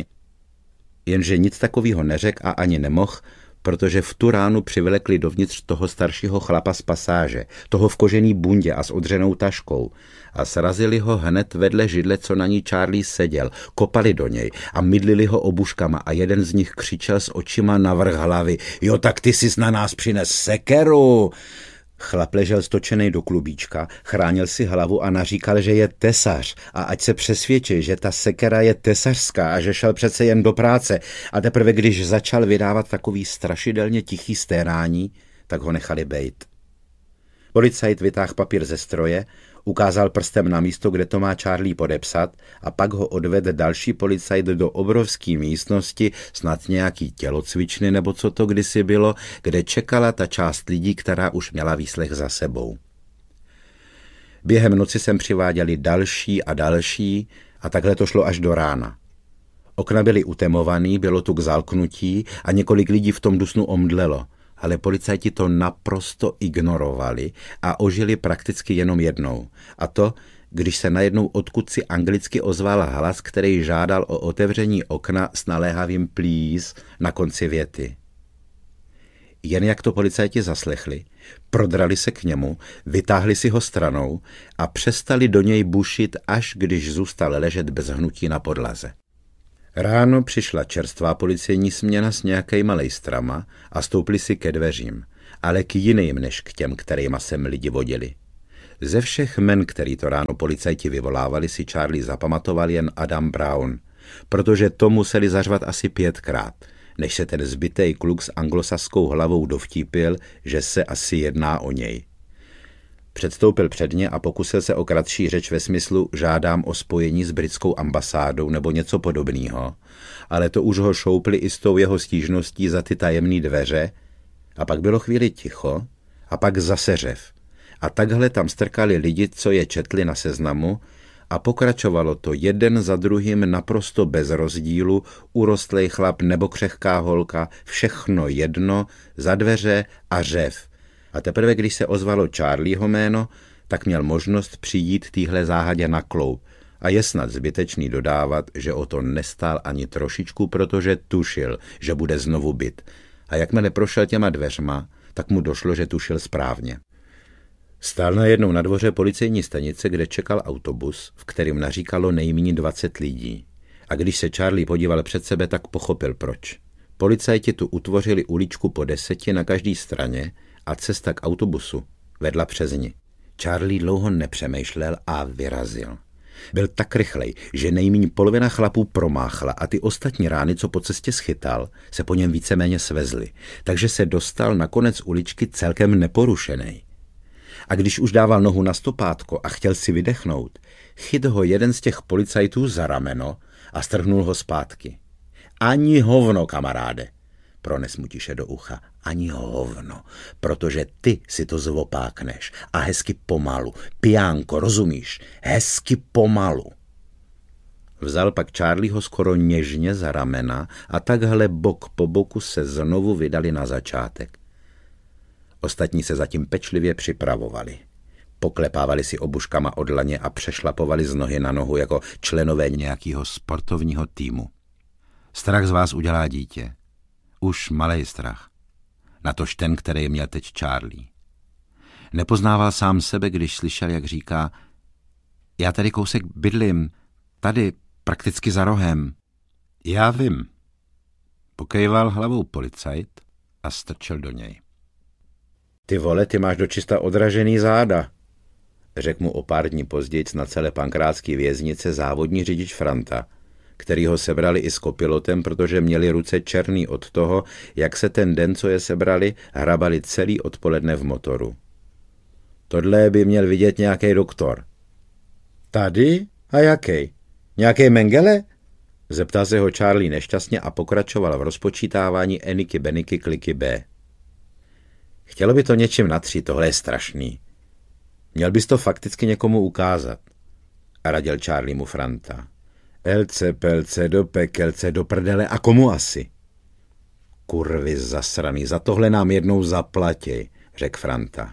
Jenže nic takového neřekl a ani nemohl, protože v tu ránu přivlekli dovnitř toho staršího chlapa z pasáže, toho v kožený bundě a s odřenou taškou a srazili ho hned vedle židle, co na ní Charlie seděl, kopali do něj a mydlili ho obuškama a jeden z nich křičel s očima navrch hlavy: jo, tak ty jsi na nás přines sekeru! Chlap ležel stočenej do klubíčka, chránil si hlavu a naříkal, že je tesař a ať se přesvědčí, že ta sekera je tesařská a že šel přece jen do práce. A teprve když začal vydávat takový strašidelně tichý stérání, tak ho nechali bejt. Policajt vytáhl papír ze stroje, ukázal prstem na místo, kde to má Charlie podepsat a pak ho odvedl další policajt do obrovské místnosti, snad nějaký tělocvičny nebo co to kdysi bylo, kde čekala ta část lidí, která už měla výslech za sebou. Během noci sem přiváděli další a další a takhle to šlo až do rána. Okna byly utemovaný, bylo tu k zalknutí a několik lidí v tom dusnu omdlelo. ale policajti to naprosto ignorovali a ožili prakticky jenom jednou. A to, když se najednou odkudsi anglicky ozval hlas, který žádal o otevření okna s naléhavým please na konci věty. Jen jak to policajti zaslechli, prodrali se k němu, vytáhli si ho stranou a přestali do něj bušit, až když zůstal ležet bez hnutí na podlaze. Ráno přišla čerstvá policejní směna s nějakýma lejstrama a stoupli si ke dveřím, ale k jiným než k těm, kterýma sem lidi vodili. Ze všech men, který to ráno policajti vyvolávali, si Charlie zapamatoval jen Adam Brown, protože to museli zařvat asi 5krát, než se ten zbytej kluk s anglosaskou hlavou dovtípil, že se asi jedná o něj. Předstoupil před ně a pokusil se o kratší řeč ve smyslu žádám o spojení s britskou ambasádou nebo něco podobného, ale to už ho šoupli i s tou jeho stížností za ty tajemné dveře a pak bylo chvíli ticho a pak zase řev. A takhle tam strkali lidi, co je četli na seznamu a pokračovalo to jeden za druhým naprosto bez rozdílu, urostlej chlap nebo křehká holka, všechno jedno, za dveře a řev. A teprve, když se ozvalo Charlieho jméno, tak měl možnost přijít týhle záhadě na kloub. A je snad zbytečný dodávat, že o to nestál ani trošičku, protože tušil, že bude znovu bit. A jakmile prošel těma dveřma, tak mu došlo, že tušil správně. Stál najednou na dvoře policejní stanice, kde čekal autobus, v kterým naříkalo nejméně 20 lidí. A když se Charlie podíval před sebe, tak pochopil proč. Policajti tu utvořili uličku po 10 na každé straně a cesta k autobusu vedla přes ní. Charlie dlouho nepřemýšlel a vyrazil. Byl tak rychlej, že nejméně polovina chlapů promáchla a ty ostatní rány, co po cestě schytal, se po něm víceméně svezly, takže se dostal na konec uličky celkem neporušenej. A když už dával nohu na stopátko a chtěl si vydechnout, chyt ho jeden z těch policajtů za rameno a strhnul ho zpátky. Ani hovno, kamaráde, prones mu tiše do ucha, ani hovno, protože ty si to zvopákneš a hezky pomalu, pijánko, rozumíš, hezky pomalu. Vzal pak Charlieho skoro něžně za ramena a takhle bok po boku se znovu vydali na začátek. Ostatní se zatím pečlivě připravovali. Poklepávali si obuškama od dlaně a přešlapovali z nohy na nohu jako členové nějakého sportovního týmu. Strach z vás udělá dítě. Už malej strach. Natož ten, který měl teď Charlie. Nepoznával sám sebe, když slyšel, jak říká já tady kousek bydlím, tady, prakticky za rohem. Já vím. Pokejval hlavou policajt a strčil do něj. Ty vole, ty máš dočista odražený záda, řekl mu o pár dní později na celé pankrátské věznice závodní řidič Franta, který ho sebrali i s kopilotem, protože měli ruce černý od toho, jak se ten den, co je sebrali, hrabali celý odpoledne v motoru. Tohle by měl vidět nějaký doktor. Tady? A jaký? Nějaký Mengele? Zeptal se ho Charlie nešťastně a pokračoval v rozpočítávání Eniky Beniky kliky B. Chtělo by to něčím natřít, tohle je strašný. Měl bys to fakticky někomu ukázat. A radil Charlie mu Franta. Elce, pelce, do pekelce, do prdele a komu asi? Kurvy zasraný, za tohle nám jednou zaplatí, řekl Franta.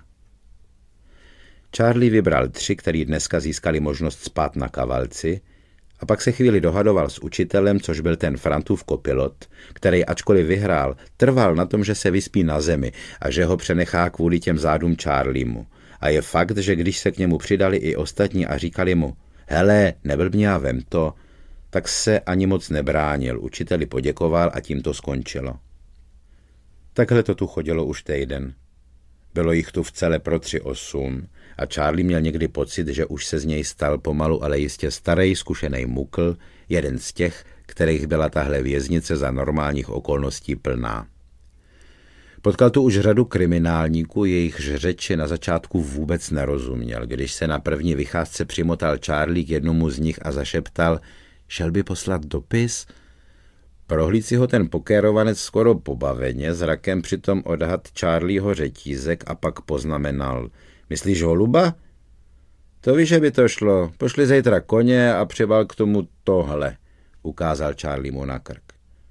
Charlie vybral 3, který dneska získali možnost spát na kavalci, a pak se chvíli dohadoval s učitelem, což byl ten Frantův kopilot, který ačkoliv vyhrál, trval na tom, že se vyspí na zemi a že ho přenechá kvůli těm zádům Charliemu. A je fakt, že když se k němu přidali i ostatní a říkali mu, hele, neblbni a vem to, tak se ani moc nebránil, učiteli poděkoval a tím to skončilo. Takhle to tu chodilo už týden. Bylo jich tu v celé pro 3-8 a Charlie měl někdy pocit, že už se z něj stal pomalu, ale jistě starý, zkušenej mukl, jeden z těch, kterých byla tahle věznice za normálních okolností plná. Potkal tu už řadu kriminálníků, jejichž řeči na začátku vůbec nerozuměl. Když se na první vycházce přimotal Charlie k jednomu z nich a zašeptal, šel by poslat dopis? Prohlíd si ho ten pokérovanec skoro pobaveně, zrakem přitom odhad Charlieho řetízek a pak poznamenal. Myslíš holuba? To víš, že by to šlo. Pošli zítra koně a přibal k tomu tohle, ukázal Charlie mu na krk.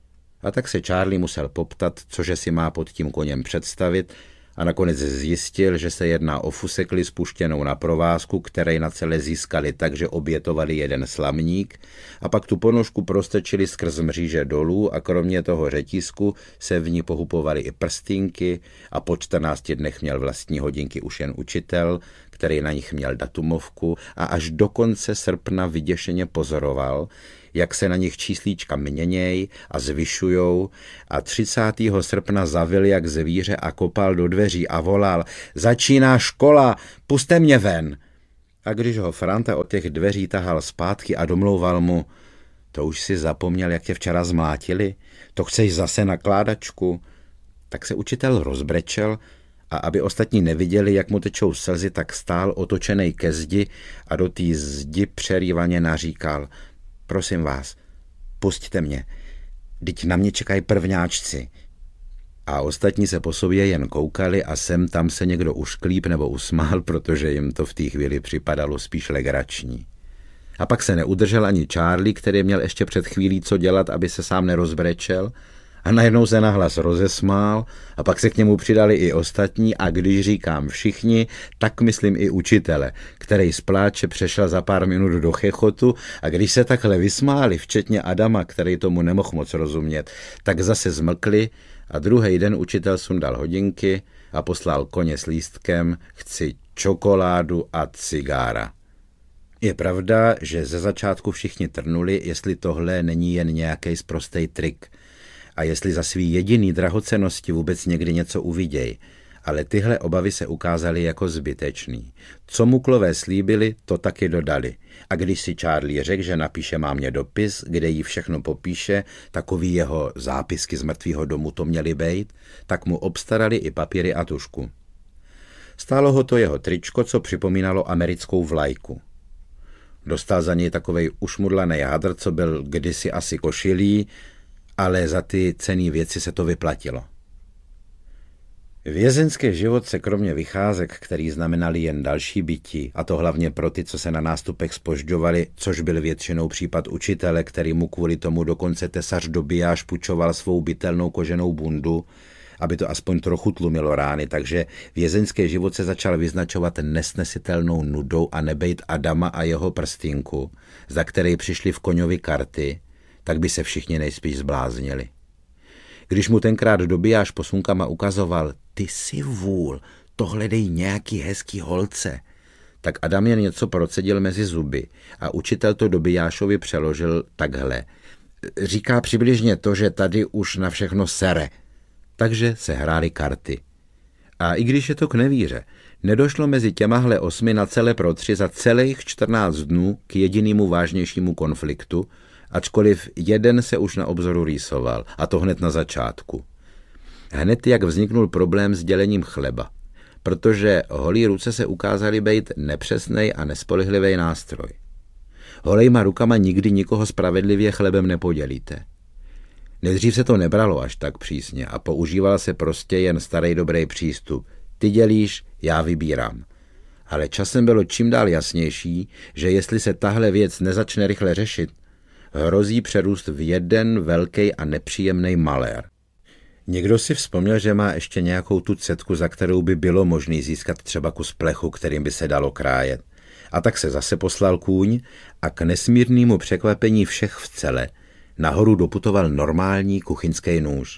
A tak se Charlie musel poptat, cože si má pod tím koněm představit, a nakonec zjistil, že se jedná o fusekli spuštěnou na provázku, které na celé získali tak, že obětovali jeden slamník, a pak tu ponožku prostečili skrz mříže dolů a kromě toho řetízku se v ní pohupovaly i prstínky a po 14 dnech měl vlastní hodinky už jen učitel, který na nich měl datumovku, a až do konce srpna vyděšeně pozoroval, jak se na nich číslíčka měněj a zvyšujou, a 30. srpna zavil jak zvíře a kopal do dveří a volal: Začíná škola, puste mě ven! A když ho Franta od těch dveří tahal zpátky a domlouval mu: To už si zapomněl, jak tě včera zmlátili? To chceš zase na kládačku? Tak se učitel rozbrečel, a aby ostatní neviděli, jak mu tečou slzy, tak stál otočenej ke zdi a do té zdi přerývaně naříkal: Prosím vás, pusťte mě, vždyť na mě čekají prvňáčci. A ostatní se po sobě jen koukali a sem tam se někdo ušklíp nebo usmál, protože jim to v té chvíli připadalo spíš legrační. A pak se neudržel ani Charlie, který měl ještě před chvílí co dělat, aby se sám nerozbrečel, a najednou se nahlas rozesmál a pak se k němu přidali i ostatní, a když říkám všichni, tak myslím i učitele, který z pláče přešel za pár minut do chechotu, a když se takhle vysmáli, včetně Adama, který tomu nemohl moc rozumět, tak zase zmlkli a druhý den učitel sundal hodinky a poslal koně s lístkem: Chci čokoládu a cigára. Je pravda, že ze začátku všichni trnuli, jestli tohle není jen nějaký sprostej trik a jestli za svý jediný drahocennosti vůbec někdy něco uviděj, ale tyhle obavy se ukázaly jako zbytečný. Co Muklové slíbili, to taky dodali. A když si Charlie řekl, že napíše mámě dopis, kde jí všechno popíše, takový jeho zápisky z mrtvýho domu to měly bejt, tak mu obstarali i papíry a tužku. Stálo ho to jeho tričko, co připomínalo americkou vlajku. Dostal za něj takovej ušmudlaný hadr, co byl kdysi asi košilí, ale za ty cenné věci se to vyplatilo. Vězeňský život se kromě vycházek, který znamenali jen další bytí, a to hlavně pro ty, co se na nástupech zpožďovali, což byl většinou případ učitele, který mu kvůli tomu dokonce tesař Dobijáš půjčoval svou bytelnou koženou bundu, aby to aspoň trochu tlumilo rány, takže vězeňský život se začal vyznačovat nesnesitelnou nudou a nebejt Adama a jeho prstínku, za který přišli v Koňovi karty, tak by se všichni nejspíš zbláznili. Když mu tenkrát Dobijáš posunkama ukazoval: Ty jsi vůl, tohle dej nějaký hezký holce, tak Adam jen něco procedil mezi zuby a učitel to Dobijášovi přeložil takhle: Říká přibližně to, že tady už na všechno sere. Takže se hrály karty. A i když je to k nevíře, nedošlo mezi těmahle 8 na celé pro 3 za celých 14 dnů k jedinému vážnějšímu konfliktu, ačkoliv jeden se už na obzoru rýsoval, a to hned na začátku. Hned jak vzniknul problém s dělením chleba, protože holí ruce se ukázaly být nepřesnej a nespolehlivý nástroj. Holejma rukama nikdy nikoho spravedlivě chlebem nepodělíte. Nejdřív se to nebralo až tak přísně a používal se prostě jen starý dobrý přístup. Ty dělíš, já vybírám. Ale časem bylo čím dál jasnější, že jestli se tahle věc nezačne rychle řešit, hrozí přerůst v jeden velký a nepříjemný malér. Někdo si vzpomněl, že má ještě nějakou tu cetku, za kterou by bylo možné získat třeba kus plechu, kterým by se dalo krájet. A tak se zase poslal kůň a k nesmírnému překvapení všech v cele nahoru doputoval normální kuchyňský nůž.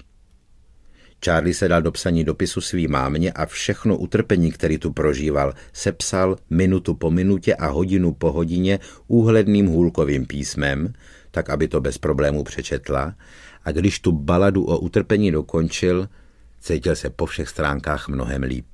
Charlie se dal do psaní dopisu svý mámě a všechno utrpení, který tu prožíval, sepsal minutu po minutě a hodinu po hodině úhledným hůlkovým písmem, tak aby to bez problémů přečetla, a když tu baladu o utrpení dokončil, cítil se po všech stránkách mnohem líp.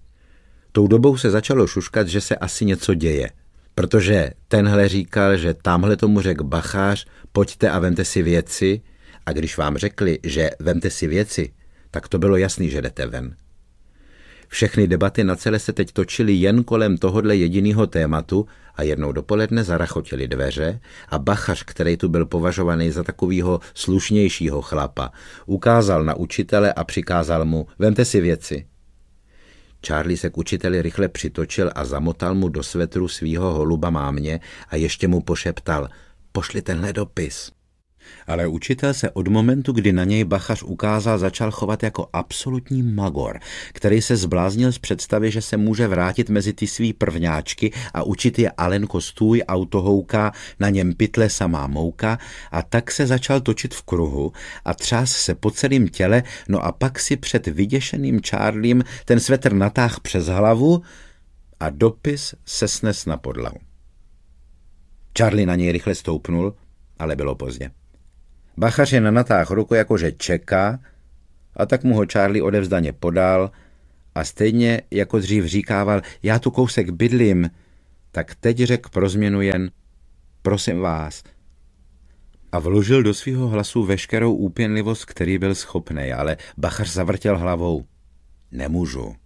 Tou dobou se začalo šuškat, že se asi něco děje, protože tenhle říkal, že tamhle tomu řekl bachář: Pojďte a vemte si věci, a když vám řekli, že vemte si věci, tak to bylo jasný, že jdete ven. Všechny debaty na celé se teď točily jen kolem tohodle jediného tématu a jednou dopoledne zarachotily dveře a bachař, který tu byl považovaný za takovýho slušnějšího chlapa, ukázal na učitele a přikázal mu: Vemte si věci. Charlie se k učiteli rychle přitočil a zamotal mu do svetru svýho holuba mámě a ještě mu pošeptal: Pošli tenhle dopis. Ale učitel se od momentu, kdy na něj Bachař ukázal, začal chovat jako absolutní magor, který se zbláznil z představy, že se může vrátit mezi ty svý prvňáčky a učit je Alenko stůj, autohouka, na něm pytle samá mouka, a tak se začal točit v kruhu a třás se po celém těle, no a pak si před vyděšeným Charliem ten svetr natáhl přes hlavu a dopis se snes na podlahu. Charlie na něj rychle stoupnul, ale bylo pozdě. Bachař jen natáhl ruku, jakože čeká, a tak mu ho Charlie odevzdaně podal a stejně jako dřív říkával, já tu kousek bydlím, tak teď řekl pro změnu jen, prosím vás. A vložil do svého hlasu veškerou úpěnlivost, který byl schopnej, ale Bachař zavrtěl hlavou. Nemůžu.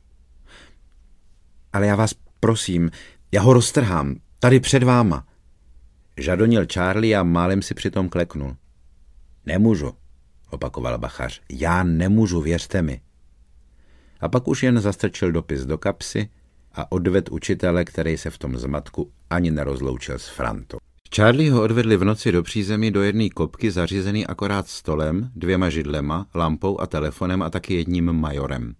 Ale já vás prosím, já ho roztrhám, tady před váma. Žadonil Charlie a málem si přitom kleknul. Nemůžu, opakoval Bachař, já nemůžu, věřte mi. A pak už jen zastrčil dopis do kapsy a odvedl učitele, který se v tom zmatku ani nerozloučil s Frantou. Charlie ho odvedli v noci do přízemí do jedné kopky zařízený akorát stolem, 2 židlema, lampou a telefonem a taky jedním majorem.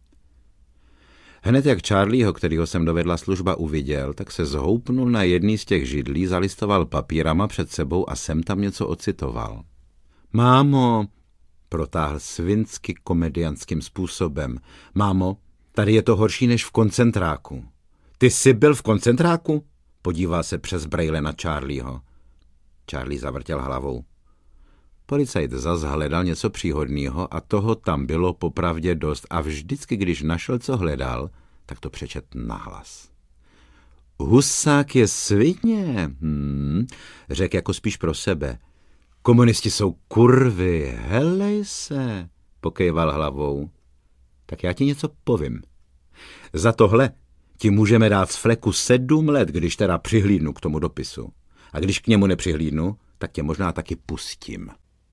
Hned jak Charlieho, kterýho jsem dovedla služba, uviděl, tak se zhoupnul na jedný z těch židlí, zalistoval papírama před sebou a sem tam něco ocitoval. Mámo, protáhl svinsky komediantským způsobem. Mámo, tady je to horší než v koncentráku. Ty jsi byl v koncentráku? Podíval se přes brejle na Charlieho. Charlie zavrtěl hlavou. Policajt zas hledal něco příhodného a toho tam bylo popravdě dost a vždycky, když našel, co hledal, tak to přečet nahlas. Husák je svině, řekl jako spíš pro sebe. Komunisti jsou kurvy, helej se, pokejval hlavou. Tak já ti něco povím. Za tohle ti můžeme dát z fleku 7 let, když teda přihlídnu k tomu dopisu. A když k němu nepřihlídnu, tak tě možná taky pustím.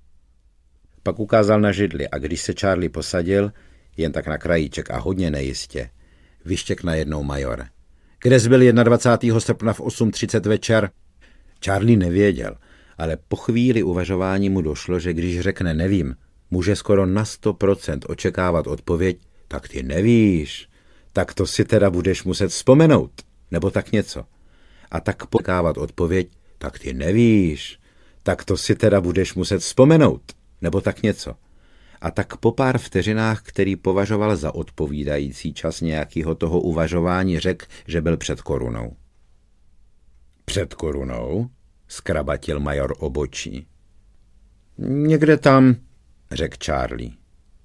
Pak ukázal na židli a když se Charlie posadil, jen tak na krajíček a hodně nejistě, vyštěk najednou major. Kde jsi byl 21. srpna v 8:30 večer? Charlie nevěděl, ale po chvíli uvažování mu došlo, že když řekne nevím, může skoro na 100% očekávat odpověď, tak ty nevíš, tak to si teda budeš muset vzpomenout, nebo tak něco. A tak očekávat odpověď, tak ty nevíš, tak to si teda budeš muset vzpomenout, nebo tak něco. A tak po pár vteřinách, který považoval za odpovídající čas nějakého toho uvažování, řekl, že byl před korunou. Před korunou? Skrabatil major obočí. Někde tam, řekl Charlie.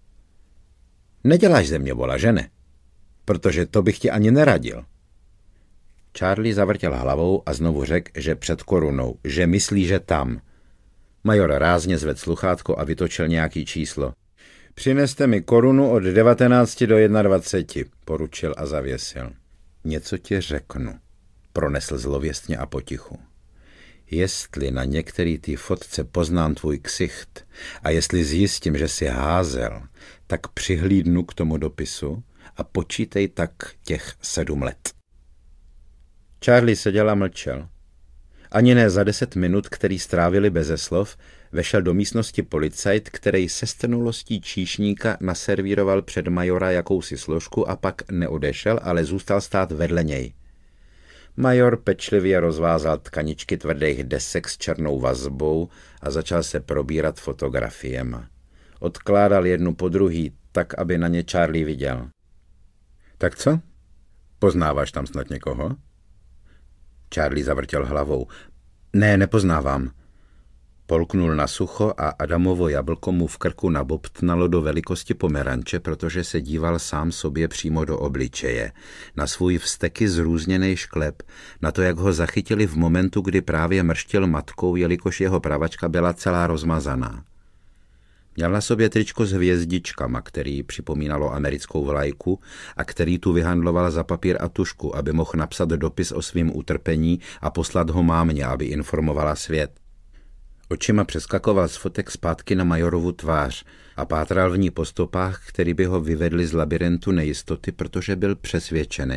Neděláš ze mě vola, že ne? Protože to bych ti ani neradil. Charlie zavrtěl hlavou a znovu řekl, že před korunou, že myslí, že tam. Major rázně zvedl sluchátko a vytočil nějaký číslo. Přineste mi korunu od 19 do 21, poručil a zavěsil. Něco ti řeknu, pronesl zlověstně a potichu. Jestli na některý té fotce poznám tvůj ksicht a jestli zjistím, že jsi házel, tak přihlídnu k tomu dopisu a počítej tak těch 7 let. Charlie seděl a mlčel. Ani ne za 10 minut, který strávili beze slov, vešel do místnosti policajt, který se strnulostí číšníka naservíroval před majora jakousi složku a pak neodešel, ale zůstal stát vedle něj. Major pečlivě rozvázal tkaničky tvrdých desek s černou vazbou a začal se probírat fotografiema. Odkládal jednu po druhý, tak, aby na ně Charlie viděl. Tak co? Poznáváš tam snad někoho? Charlie zavrtěl hlavou. Ne, nepoznávám. Polknul na sucho a Adamovo jablko mu v krku nabobtnalo do velikosti pomeranče, protože se díval sám sobě přímo do obličeje, na svůj vzteky zrůzněnej šklep, na to, jak ho zachytili v momentu, kdy právě mrštil matkou, jelikož jeho pravačka byla celá rozmazaná. Měl na sobě tričko s hvězdičkama, který připomínalo americkou vlajku a který tu vyhandloval za papír a tužku, aby mohl napsat dopis o svým utrpení a poslat ho mámě, aby informovala svět. Očima přeskakoval z fotek zpátky na majorovu tvář a pátral v ní po stopách, který by ho vyvedli z labirintu nejistoty, protože byl přesvědčený,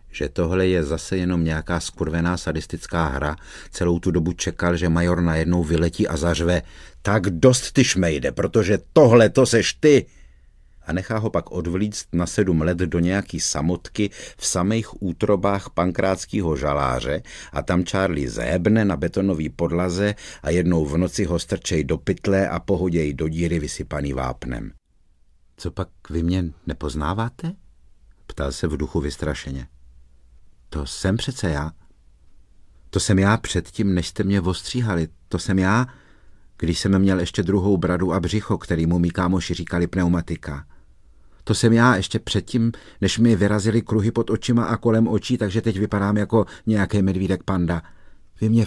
že tohle je zase jenom nějaká skurvená sadistická hra. Celou tu dobu čekal, že major najednou vyletí a zařve: tak dost, ty šmejde, protože tohle to seš ty. A nechá ho pak odvlíct na 7 let do nějaký samotky v samých útrobách pankrátského žaláře a tam Charlie zébne na betonový podlaze a jednou v noci ho strčej do pytle a pohoděj do díry vysypaný vápnem. Co pak, vy mě nepoznáváte? Ptal se v duchu vystrašeně. To jsem přece já. To jsem já předtím, než jste mě ostříhali. To jsem já, když jsem měl ještě druhou bradu a břicho, kterýmu mý kámoši říkali pneumatika. To jsem já ještě předtím, než mi vyrazily kruhy pod očima a kolem očí, takže teď vypadám jako nějaký medvídek panda. Vy mě